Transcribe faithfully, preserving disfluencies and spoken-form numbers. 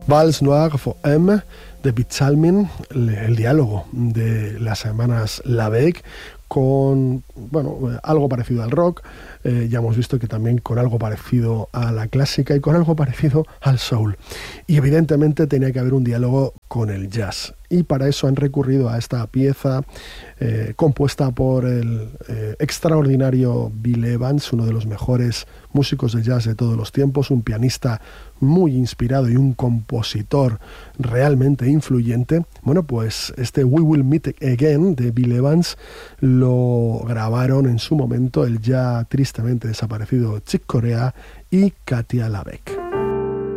Vals Noir for M de Psalmin, el, el diálogo de las hermanas Lavec con, bueno, algo parecido al rock, eh, ya hemos visto que también con algo parecido a la clásica y con algo parecido al soul. Y evidentemente tenía que haber un diálogo con el jazz. Y para eso han recurrido a esta pieza eh, compuesta por el eh, extraordinario Bill Evans, uno de los mejores músicos de jazz de todos los tiempos, un pianista muy inspirado y un compositor realmente influyente. Bueno, pues este We Will Meet Again de Bill Evans lo grabaron en su momento el ya tristemente desaparecido Chick Corea y Katia Lavec.